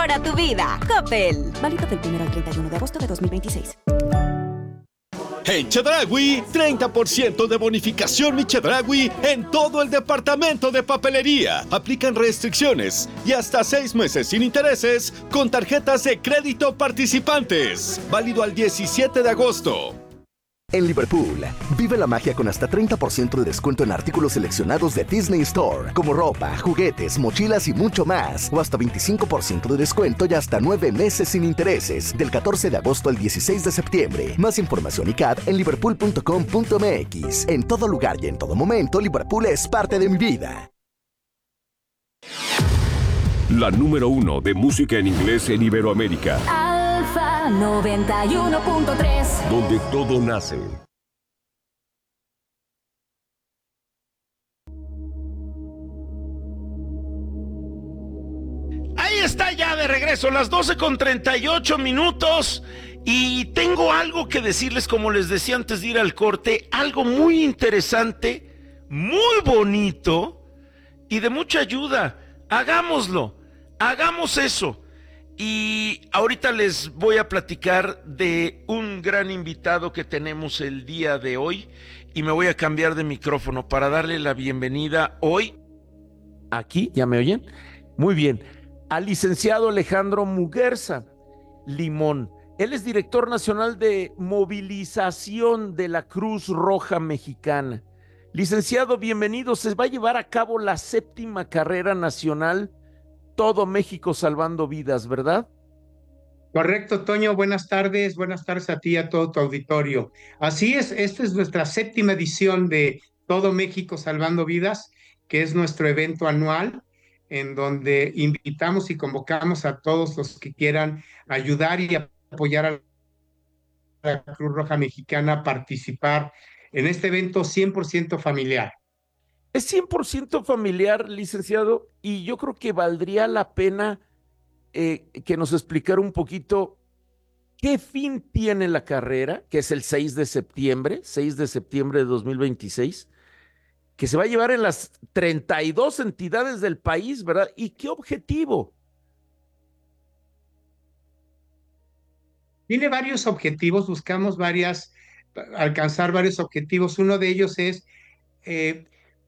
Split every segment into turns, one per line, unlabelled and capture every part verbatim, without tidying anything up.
mejora tu vida. Coppel.
Válido del primero al treinta y uno de agosto de dos mil veintiséis.
En Chedraui, treinta por ciento de bonificación Mi Chedraui en todo el departamento de papelería. Aplican restricciones y hasta seis meses sin intereses con tarjetas de crédito participantes. Válido al diecisiete de agosto.
En Liverpool, vive la magia con hasta treinta por ciento de descuento en artículos seleccionados de Disney Store, como ropa, juguetes, mochilas y mucho más. O hasta veinticinco por ciento de descuento y hasta nueve meses sin intereses, del catorce de agosto al dieciséis de septiembre. Más información y C A D en liverpool punto com punto m x. En todo lugar y en todo momento, Liverpool es parte de mi vida.
La número uno de música en inglés en Iberoamérica.
Alfa noventa y uno punto tres.
Donde todo nace.
Ahí está ya de regreso, las doce con treinta y ocho minutos. Y tengo algo que decirles, como les decía antes de ir al corte, algo muy interesante, muy bonito y de mucha ayuda. Hagámoslo, hagamos eso. Y ahorita les voy a platicar de un gran invitado que tenemos el día de hoy. Y me voy a cambiar de micrófono para darle la bienvenida hoy. Aquí, ¿ya me oyen? Muy bien. Al licenciado Alejandro Muguerza Limón. Él es director nacional de movilización de la Cruz Roja Mexicana. Licenciado, bienvenido. Se va a llevar a cabo la séptima carrera nacional Todo México Salvando Vidas, ¿verdad?
Correcto, Toño. Buenas tardes. Buenas tardes a ti y a todo tu auditorio. Así es, esta es nuestra séptima edición de Todo México Salvando Vidas, que es nuestro evento anual, en donde invitamos y convocamos a todos los que quieran ayudar y apoyar a la Cruz Roja Mexicana a participar en este evento cien por ciento familiar.
Es cien por ciento familiar, licenciado, y yo creo que valdría la pena eh, que nos explicara un poquito qué fin tiene la carrera, que es el seis de septiembre, seis de septiembre de dos mil veintiséis, que se va a llevar en las treinta y dos entidades del país, ¿verdad? ¿Y qué objetivo?
Tiene varios objetivos, buscamos varias, alcanzar varios objetivos. Uno de ellos es eh,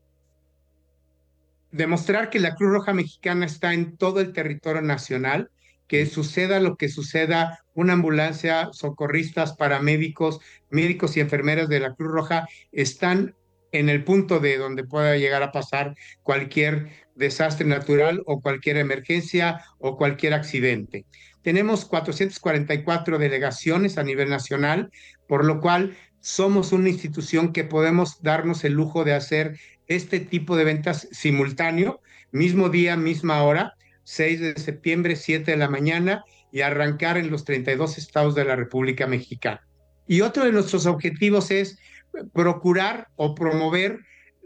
demostrar que la Cruz Roja Mexicana está en todo el territorio nacional, que suceda lo que suceda, una ambulancia, socorristas, paramédicos, médicos y enfermeras de la Cruz Roja están en el punto de donde pueda llegar a pasar cualquier desastre natural o cualquier emergencia o cualquier accidente. Tenemos cuatrocientas cuarenta y cuatro delegaciones a nivel nacional, por lo cual somos una institución que podemos darnos el lujo de hacer este tipo de ventas simultáneo, mismo día, misma hora, seis de septiembre, siete de la mañana, y arrancar en los treinta y dos estados de la República Mexicana. Y otro de nuestros objetivos es procurar o promover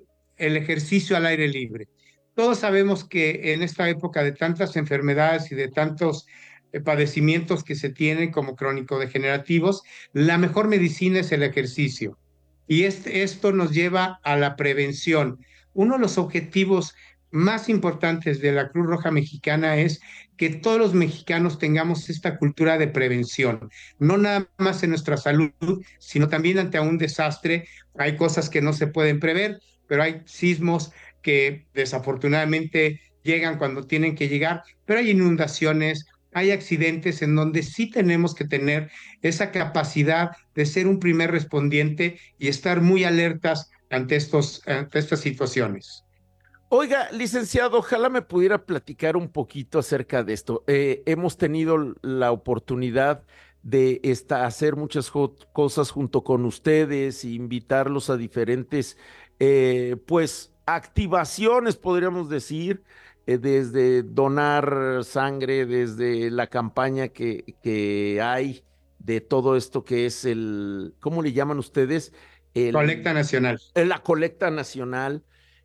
el ejercicio al aire libre. Todos sabemos que en esta época de tantas enfermedades y de tantos eh, padecimientos que se tienen como crónico-degenerativos, la mejor medicina es el ejercicio. Y este, esto nos lleva a la prevención. Uno de los objetivos más importantes de la Cruz Roja Mexicana es que todos los mexicanos tengamos esta cultura de prevención, no nada más en nuestra salud, sino también ante un desastre. Hay cosas que no se pueden prever, pero hay sismos que desafortunadamente llegan cuando tienen que llegar, pero hay inundaciones, hay accidentes en donde sí tenemos que tener esa capacidad de ser un primer respondiente y estar muy alertas ante, estos, ante estas situaciones.
Oiga, licenciado, ojalá me pudiera platicar un poquito acerca de esto. Eh, hemos tenido la oportunidad de esta, hacer muchas cosas junto con ustedes e invitarlos a diferentes, eh, pues, activaciones, podríamos decir, eh, desde donar sangre, desde la campaña que, que hay de todo esto que es el, ¿cómo le llaman ustedes? El,
Colecta Nacional.
La colecta nacional.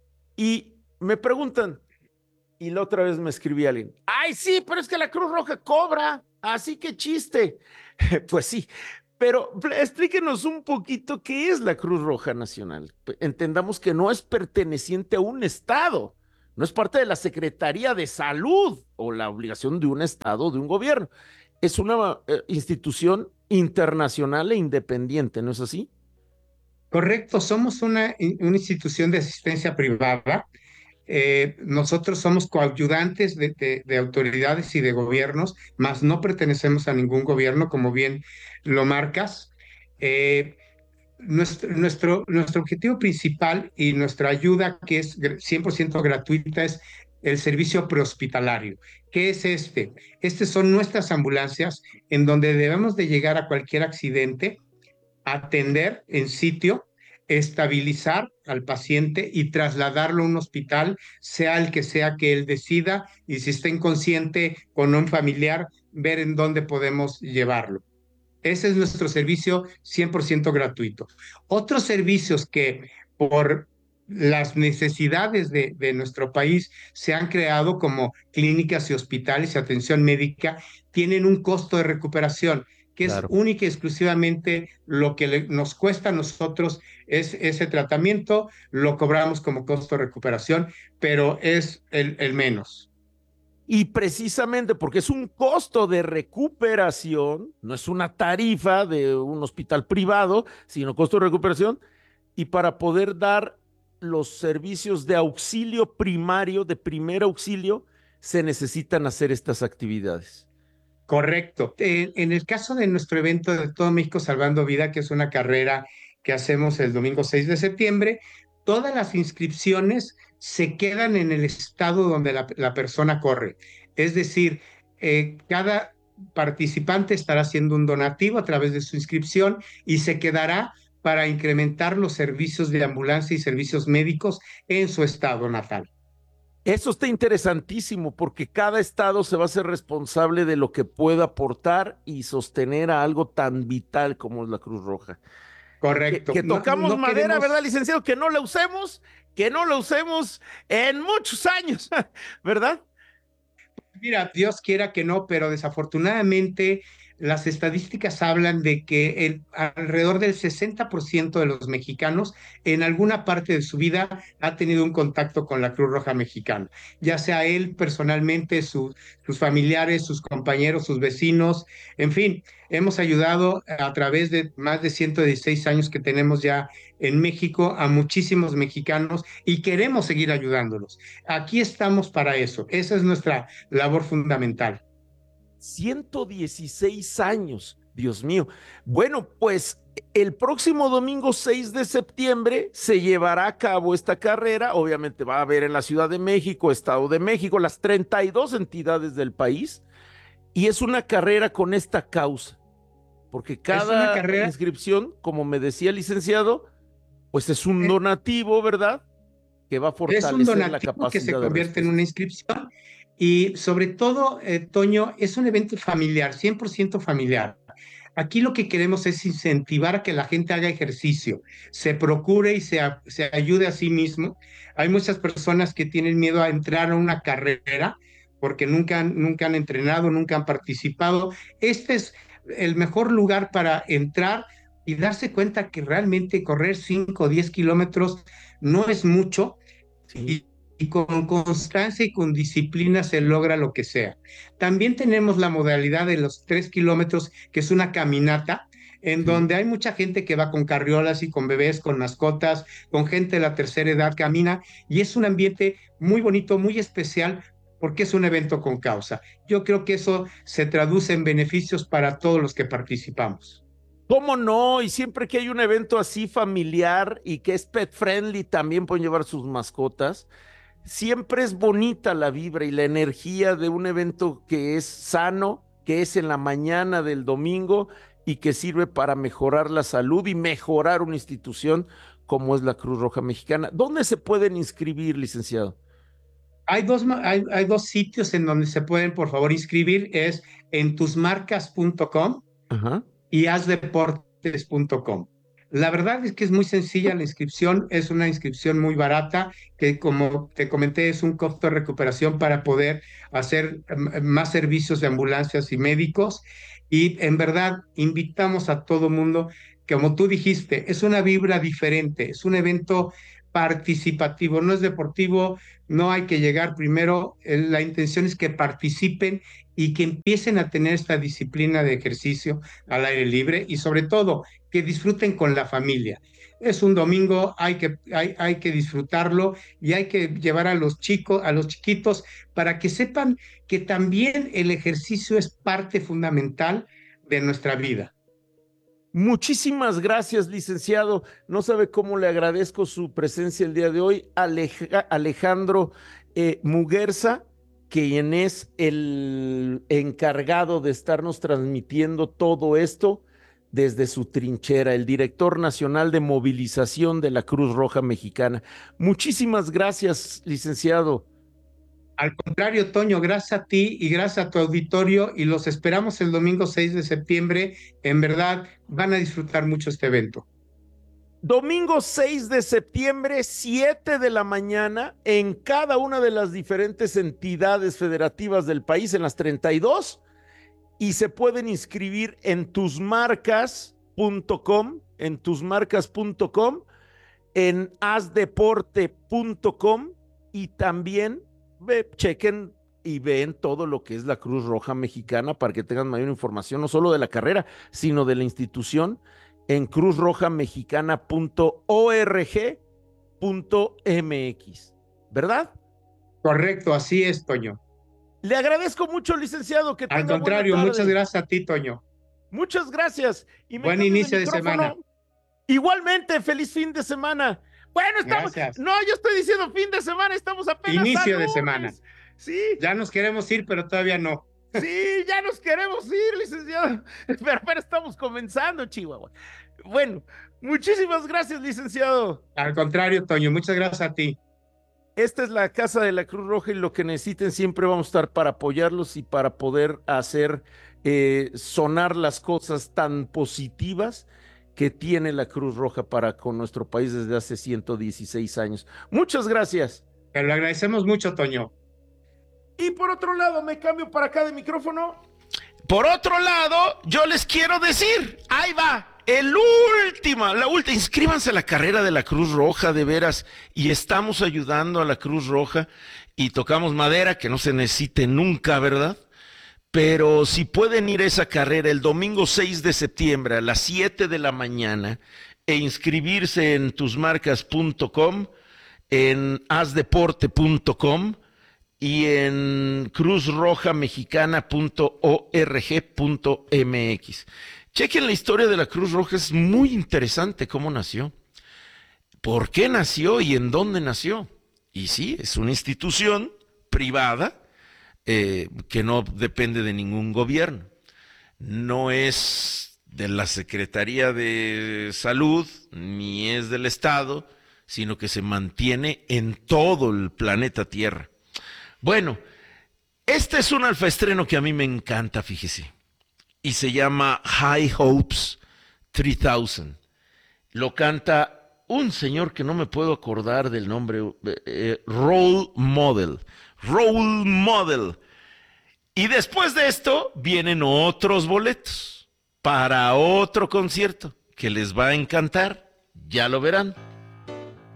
Y me preguntan, y la otra vez me escribí a alguien, ay, sí, pero es que la Cruz Roja cobra, así que chiste. Pues sí, pero explíquenos un poquito qué es la Cruz Roja Nacional. Entendamos que no es perteneciente a un estado, no es parte de la Secretaría de Salud o la obligación de un Estado, de un gobierno. Es una eh, institución internacional e independiente, ¿no es así?
Correcto, somos una, una institución de asistencia privada. Eh, nosotros somos coayudantes de, de, de autoridades y de gobiernos, mas no pertenecemos a ningún gobierno, como bien lo marcas. Eh, nuestro, nuestro, nuestro objetivo principal y nuestra ayuda, que es cien por ciento gratuita, es el servicio prehospitalario. ¿Qué es este? Estas son nuestras ambulancias en donde debemos de llegar a cualquier accidente, atender en sitio, estabilizar al paciente y trasladarlo a un hospital, sea el que sea que él decida, y si está inconsciente con un familiar, ver en dónde podemos llevarlo. Ese es nuestro servicio cien por ciento gratuito. Otros servicios que por las necesidades de, de nuestro país se han creado, como clínicas y hospitales y atención médica, tienen un costo de recuperación que es
Claro.
única y exclusivamente lo que le, nos cuesta a nosotros es ese tratamiento, lo cobramos como costo de recuperación, pero es el, el menos.
Y precisamente porque es un costo de recuperación, no es una tarifa de un hospital privado, sino costo de recuperación, y para poder dar los servicios de auxilio primario, de primer auxilio, se necesitan hacer estas actividades.
Correcto. En, en el caso de nuestro evento de Todo México Salvando Vida, que es una carrera que hacemos el domingo seis de septiembre, todas las inscripciones se quedan en el estado donde la, la persona corre. Es decir, eh, cada participante estará haciendo un donativo a través de su inscripción y se quedará para incrementar los servicios de ambulancia y servicios médicos en su estado natal.
Eso está interesantísimo porque cada estado se va a hacer responsable de lo que pueda aportar y sostener a algo tan vital como es la Cruz Roja.
Correcto.
Que, que tocamos
no, no
madera,
queremos...
¿verdad, licenciado? Que no la usemos, que no la usemos en muchos años, ¿verdad?
Mira, Dios quiera que no, pero desafortunadamente las estadísticas hablan de que el, alrededor del sesenta por ciento de los mexicanos en alguna parte de su vida ha tenido un contacto con la Cruz Roja Mexicana, ya sea él personalmente, su, sus familiares, sus compañeros, sus vecinos, en fin, hemos ayudado a través de más de ciento dieciséis años que tenemos ya en México a muchísimos mexicanos y queremos seguir ayudándolos. Aquí estamos para eso, esa es nuestra labor fundamental.
ciento dieciséis años, Dios mío. Bueno, pues el próximo domingo seis de septiembre se llevará a cabo esta carrera. Obviamente va a haber en la Ciudad de México, Estado de México, las treinta y dos entidades del país. Y es una carrera con esta causa, porque cada carrera... inscripción, como me decía el licenciado, pues es un donativo, ¿verdad? Que va a fortalecer
es un donativo
la capacidad
que se convierte en una inscripción. Y sobre todo, eh, Toño, es un evento familiar, cien por ciento familiar. Aquí lo que queremos es incentivar a que la gente haga ejercicio, se procure y se, se ayude a sí mismo. Hay muchas personas que tienen miedo a entrar a una carrera porque nunca, han, nunca han entrenado, nunca han participado. Este es el mejor lugar para entrar y darse cuenta que realmente correr cinco o diez kilómetros no es mucho. Sí. Y, y con constancia y con disciplina se logra lo que sea. También tenemos la modalidad de los tres kilómetros, que es una caminata, en sí. donde hay mucha gente que va con carriolas y con bebés, con mascotas, con gente de la tercera edad, camina, y es un ambiente muy bonito, muy especial, porque es un evento con causa. Yo creo que eso se traduce en beneficios para todos los que participamos.
¿Cómo no? Y siempre que hay un evento así familiar y que es pet friendly, también pueden llevar sus mascotas. Siempre es bonita la vibra y la energía de un evento que es sano, que es en la mañana del domingo y que sirve para mejorar la salud y mejorar una institución como es la Cruz Roja Mexicana. ¿Dónde se pueden inscribir, licenciado?
Hay dos, hay, hay dos sitios en donde se pueden, por favor, inscribir. Es en tusmarcas punto com uh-huh. y hazdeportes punto com. La verdad es que es muy sencilla la inscripción, es una inscripción muy barata, que como te comenté es un costo de recuperación para poder hacer más servicios de ambulancias y médicos, y en verdad invitamos a todo mundo, como tú dijiste, es una vibra diferente, es un evento participativo, no es deportivo, no hay que llegar primero, eh, la intención es que participen y que empiecen a tener esta disciplina de ejercicio al aire libre y sobre todo que disfruten con la familia. Es un domingo, hay que, hay, hay que disfrutarlo y hay que llevar a los chicos, a los chiquitos, para que sepan que también el ejercicio es parte fundamental de nuestra vida.
Muchísimas gracias, licenciado. No sabe cómo le agradezco su presencia el día de hoy. Alej- Alejandro eh, Muguerza, quien es el encargado de estarnos transmitiendo todo esto desde su trinchera, el director nacional de movilización de la Cruz Roja Mexicana. Muchísimas gracias, licenciado.
Al contrario, Toño, gracias a ti y gracias a tu auditorio y los esperamos el domingo seis de septiembre. En verdad, van a disfrutar mucho este evento.
Domingo seis de septiembre, siete de la mañana, en cada una de las diferentes entidades federativas del país, en las treinta y dos, y se pueden inscribir en tusmarcas punto com, en tusmarcas punto com, en asdeporte punto com, y también ve, chequen y ven todo lo que es la Cruz Roja Mexicana para que tengan mayor información, no solo de la carrera, sino de la institución, en cruz roja mexicana punto org punto mx, ¿verdad?
Correcto, así es, Toño.
Le agradezco mucho, licenciado, que
Al
tenga
contrario,
buena tarde.
muchas gracias a ti, Toño.
Muchas gracias. Y me
Buen
cambio
inicio de
micrófono.
semana.
Igualmente, feliz fin de semana. Bueno, estamos.
Gracias.
No, yo estoy diciendo fin de semana, estamos apenas.
Inicio
a
de
lunes.
semana.
Sí,
Ya nos queremos ir, pero todavía no.
sí, ya nos queremos ir, licenciado. Pero apenas estamos comenzando, Chihuahua. Bueno, muchísimas gracias, licenciado.
Al contrario, Toño, muchas gracias a ti.
Esta es la Casa de la Cruz Roja y lo que necesiten siempre vamos a estar para apoyarlos y para poder hacer eh, sonar las cosas tan positivas que tiene la Cruz Roja para con nuestro país desde hace ciento dieciséis años. Muchas gracias.
Te lo agradecemos mucho, Toño.
Y por otro lado, me cambio para acá de micrófono.
Por otro lado, yo les quiero decir, ahí va. El última, la última, inscríbanse a la carrera de la Cruz Roja, de veras, y estamos ayudando a la Cruz Roja y tocamos madera, que no se necesite nunca, ¿verdad? Pero si pueden ir a esa carrera el domingo seis de septiembre a las siete de la mañana e inscribirse en tusmarcas punto com, en asdeporte punto com y en cruz roja mexicana punto org punto mx. Chequen la historia de la Cruz Roja, es muy interesante cómo nació, por qué nació y en dónde nació. Y sí, es una institución privada eh, que no depende de ningún gobierno. No es de la Secretaría de Salud, ni es del Estado, sino que se mantiene en todo el planeta Tierra. Bueno, este es un alfaestreno que a mí me encanta, fíjese. Y se llama High Hopes tres mil. Lo canta un señor que no me puedo acordar del nombre, eh, Role Model. Role Model. Y después de esto vienen otros boletos para otro concierto que les va a encantar. Ya lo verán.